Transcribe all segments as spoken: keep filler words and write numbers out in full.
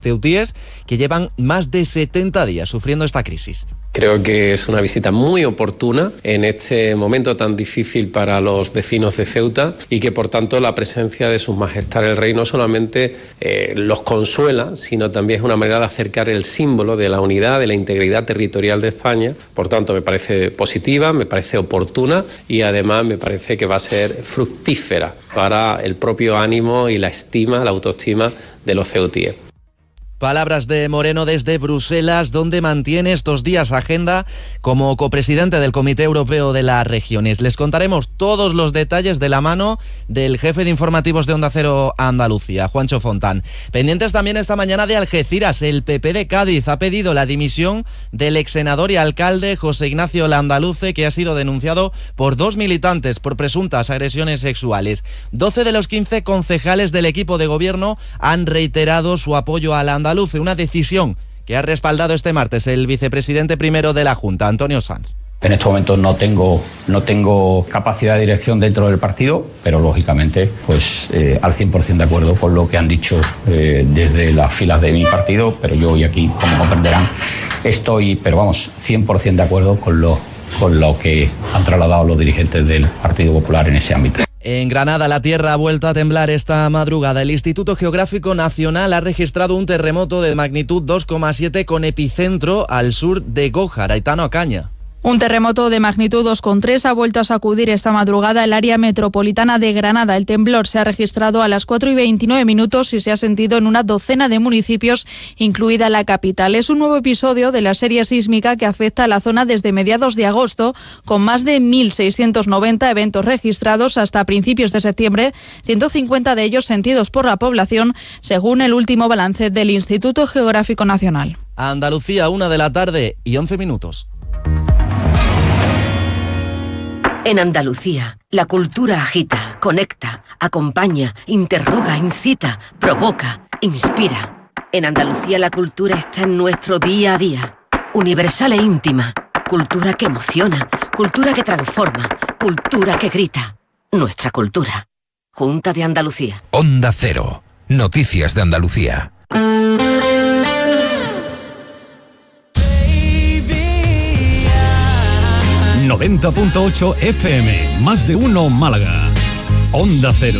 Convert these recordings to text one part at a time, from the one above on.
ceutíes que llevan más de setenta días sufriendo esta crisis. Creo que es una visita muy oportuna en este momento tan difícil para los vecinos de Ceuta y que por tanto la presencia de Su Majestad el Rey no solamente eh, los consuela, sino también es una manera de acercar el símbolo de la unidad, de la integridad territorial de España. Por tanto, me parece positiva, me parece oportuna y además me parece que va a ser fructífera para el propio ánimo y la estima, la autoestima de los ceutíes. Palabras de Moreno desde Bruselas, donde mantiene estos días agenda como copresidente del Comité Europeo de las Regiones. Les contaremos todos los detalles de la mano del jefe de informativos de Onda Cero Andalucía, Juancho Fontán. Pendientes también esta mañana de Algeciras. El P P de Cádiz ha pedido la dimisión del ex senador y alcalde José Ignacio Landaluce, que ha sido denunciado por dos militantes por presuntas agresiones sexuales. doce de los quince concejales del equipo de gobierno han reiterado su apoyo a Landaluce. Una decisión que ha respaldado este martes el vicepresidente primero de la Junta, Antonio Sanz. En estos momentos no tengo, no tengo capacidad de dirección dentro del partido, pero lógicamente pues eh, al cien por ciento de acuerdo con lo que han dicho eh, desde las filas de mi partido, pero yo hoy aquí, como comprenderán, estoy, pero vamos, cien por ciento de acuerdo con lo, con lo que han trasladado los dirigentes del Partido Popular en ese ámbito. En Granada, la tierra ha vuelto a temblar esta madrugada. El Instituto Geográfico Nacional ha registrado un terremoto de magnitud dos coma siete con epicentro al sur de Gójar. Aitano Acaña. Un terremoto de magnitud dos coma tres ha vuelto a sacudir esta madrugada el área metropolitana de Granada. El temblor se ha registrado a las cuatro y veintinueve minutos y se ha sentido en una docena de municipios, incluida la capital. Es un nuevo episodio de la serie sísmica que afecta a la zona desde mediados de agosto, con más de mil seiscientos noventa eventos registrados hasta principios de septiembre, ciento cincuenta de ellos sentidos por la población, según el último balance del Instituto Geográfico Nacional. Andalucía, una de la tarde y once minutos. En Andalucía, la cultura agita, conecta, acompaña, interroga, incita, provoca, inspira. En Andalucía la cultura está en nuestro día a día, universal e íntima. Cultura que emociona, cultura que transforma, cultura que grita. Nuestra cultura. Junta de Andalucía. Onda Cero. Noticias de Andalucía. noventa punto ocho F M, más de uno Málaga. Onda Cero.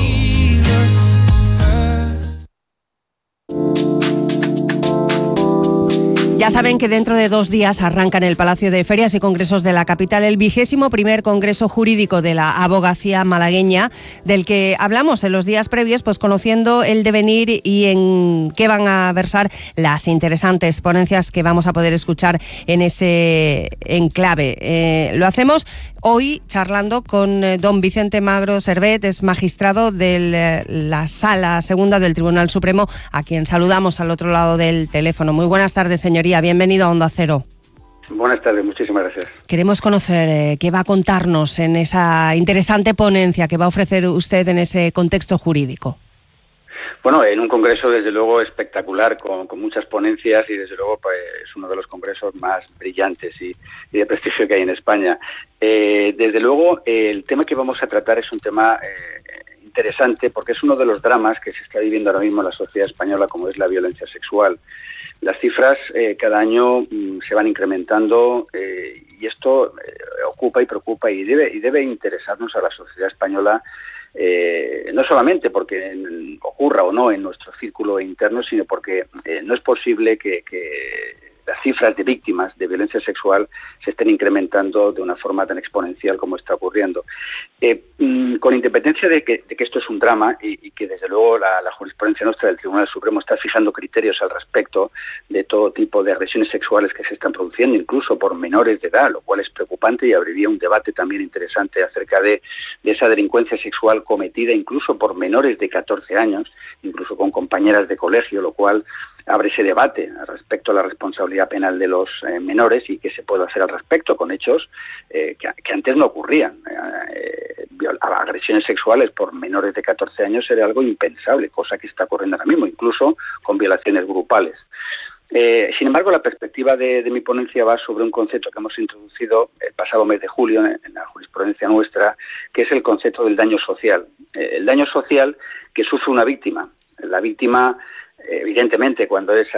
Ya saben que dentro de dos días arranca en el Palacio de Ferias y Congresos de la capital el vigésimo primer Congreso Jurídico de la Abogacía Malagueña, del que hablamos en los días previos, pues conociendo el devenir y en qué van a versar las interesantes ponencias que vamos a poder escuchar en ese enclave. Eh, lo hacemos hoy charlando con eh, don Vicente Magro Servet, es magistrado de eh, la Sala Segunda del Tribunal Supremo, a quien saludamos al otro lado del teléfono. Muy buenas tardes, señoría. Bienvenido a Onda Cero. Buenas tardes, muchísimas gracias. Queremos conocer eh, qué va a contarnos en esa interesante ponencia que va a ofrecer usted en ese contexto jurídico. Bueno, en un congreso desde luego espectacular, con, con muchas ponencias y desde luego pues, es uno de los congresos más brillantes y, y de prestigio que hay en España. Eh, desde luego el tema que vamos a tratar es un tema eh, interesante porque es uno de los dramas que se está viviendo ahora mismo en la sociedad española, como es la violencia sexual. Las cifras eh, cada año mm, se van incrementando eh, y esto eh, ocupa y preocupa y debe, y debe interesarnos a la sociedad española, eh, no solamente porque en, ocurra o no en nuestro círculo interno, sino porque eh, no es posible que, que las cifras de víctimas de violencia sexual se estén incrementando de una forma tan exponencial como está ocurriendo. Eh, mm, con independencia de que, de que esto es un drama y, y que desde luego la, la jurisprudencia nuestra del Tribunal Supremo está fijando criterios al respecto de todo tipo de agresiones sexuales que se están produciendo, incluso por menores de edad, lo cual es preocupante y abriría un debate también interesante acerca de, de esa delincuencia sexual cometida incluso por menores de catorce años, incluso con compañeras de colegio, lo cual abre ese debate respecto a la responsabilidad penal de los eh, menores y qué se puede hacer al respecto con hechos eh, que, que antes no ocurrían. Eh, agresiones sexuales por menores de catorce años era algo impensable, cosa que está ocurriendo ahora mismo, incluso con violaciones grupales. Eh, sin embargo, la perspectiva de, de mi ponencia va sobre un concepto que hemos introducido el pasado mes de julio en, en la jurisprudencia nuestra, que es el concepto del daño social. Eh, el daño social que sufre una víctima. La víctima, evidentemente, cuando es